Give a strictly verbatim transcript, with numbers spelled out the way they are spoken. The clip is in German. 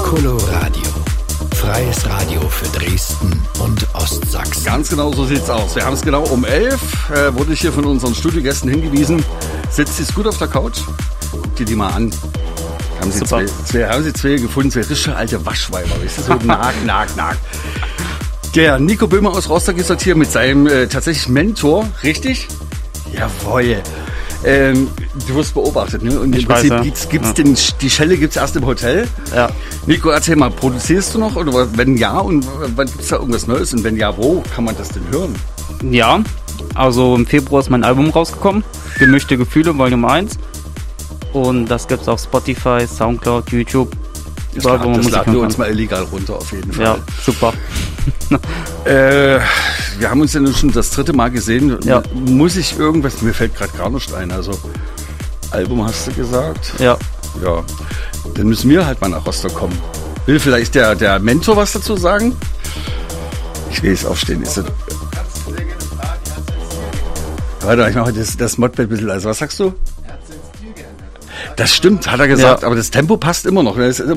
Coloradio. Freies Radio für Dresden und Ostsachsen. Ganz genau so sieht's aus. Wir haben es genau um elf. Äh, wurde ich hier von unseren Studiogästen hingewiesen. Sitzt sie gut auf der Couch? Guck dir die mal an. Haben sie, zwei, zwei, haben sie zwei gefunden, zwei richtige alte Waschweiber. Weißt du, so nag, nag, nag. Der Nico Böhmer aus Rostock ist hier mit seinem äh, tatsächlich Mentor. Richtig? Jawohl. Ähm, du wirst beobachtet, ne? Und ich im Prinzip weiß, ja. gibt's, gibt's ja. den, die Schelle gibt's erst im Hotel. Ja. Nico, erzähl mal, produzierst du noch? Oder wenn ja, und wann gibt's da irgendwas Neues? Und wenn ja, wo kann man das denn hören? Ja, also im Februar ist mein Album rausgekommen. Gemischte Gefühle, Volume eins. Und das gibt's auf Spotify, Soundcloud, YouTube. Das, überall, lad, das laden wir uns mal illegal runter, auf jeden Fall. Ja, super. äh, wir haben uns ja nun schon das dritte Mal gesehen. Ja. Muss ich irgendwas, mir fällt gerade gar nicht ein. Also, Album hast du gesagt? Ja. Ja. Dann müssen wir halt mal nach Rostock kommen. Will vielleicht der, der Mentor was dazu sagen? Ich will jetzt aufstehen. Ist das... Warte, ich mache das, das Modpad ein bisschen. Also, was sagst du? Das stimmt, hat er gesagt, ja. Aber das Tempo passt immer noch. Das ist immer